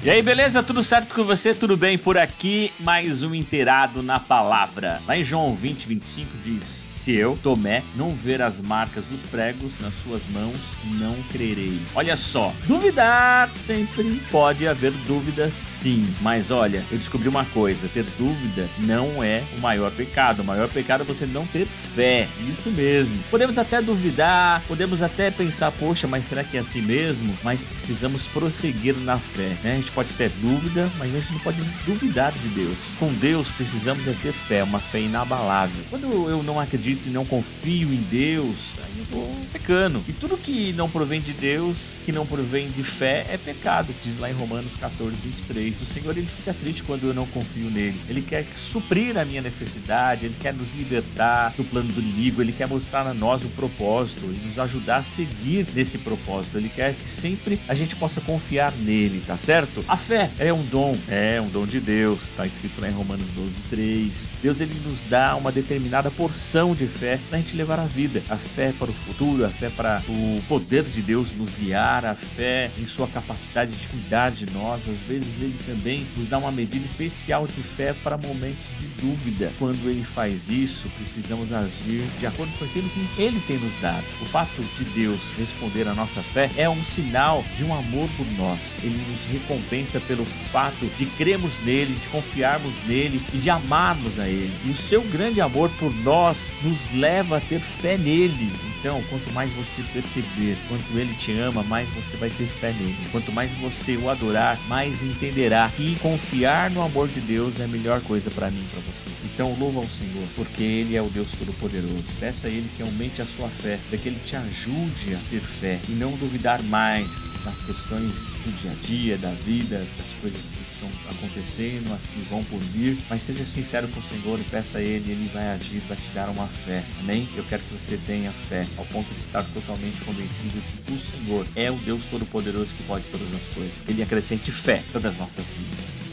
E aí, beleza? Tudo certo com você? Tudo bem por aqui? Mais um Inteirado na Palavra. Lá em João 20:25 diz: se eu, Tomé, não ver as marcas dos pregos nas suas mãos, não crerei. Olha só, duvidar sempre pode haver dúvida, sim. Mas olha, eu descobri uma coisa: ter dúvida não é o maior pecado. O maior pecado é você não ter fé. Isso mesmo. Podemos até duvidar, podemos até pensar, poxa, mas será que é assim mesmo? Mas precisamos prosseguir na fé, né? A gente pode ter dúvida, mas a gente não pode duvidar de Deus. Com Deus precisamos ter fé, uma fé inabalável. Quando eu não acredito e não confio em Deus, aí eu vou pecando. E tudo que não provém de Deus, que não provém de fé, é pecado. Diz lá em Romanos 14:23. O Senhor, ele fica triste quando eu não confio nele. Ele quer suprir a minha necessidade, ele quer nos libertar do plano do inimigo, ele quer mostrar a nós o propósito e nos ajudar a seguir nesse propósito. Ele quer que sempre a gente possa confiar nele, tá certo? A fé é um dom de Deus, tá escrito lá em Romanos 12:3. Deus, ele nos dá uma determinada porção de fé pra gente levar a vida. A fé para o futuro, a fé para o poder de Deus nos guiar, a fé em sua capacidade de cuidar de nós. Às vezes ele também nos dá uma medida especial de fé para momentos de dúvida. Quando ele faz isso, precisamos agir de acordo com aquilo que ele tem nos dado. O fato de Deus responder à nossa fé é um sinal de um amor por nós. Ele nos recompensa pelo fato de crermos nele, de confiarmos nele e de amarmos a ele. E o seu grande amor por nós nos leva a ter fé nele. Então, quanto mais você perceber quanto ele te ama, mais você vai ter fé nele. Quanto mais você o adorar, mais entenderá que confiar no amor de Deus é a melhor coisa para mim e para você. Então, louva ao Senhor, porque ele é o Deus Todo-Poderoso. Peça a ele que aumente a sua fé, para que ele te ajude a ter fé e não duvidar mais nas questões do dia a dia, da vida, das coisas que estão acontecendo, as que vão por vir. Mas seja sincero com o Senhor e peça a ele vai agir, vai te dar uma fé. Amém? Eu quero que você tenha fé, ao ponto de estar totalmente convencido que o Senhor é o Deus Todo-Poderoso que pode todas as coisas. Que ele acrescente fé sobre as nossas vidas.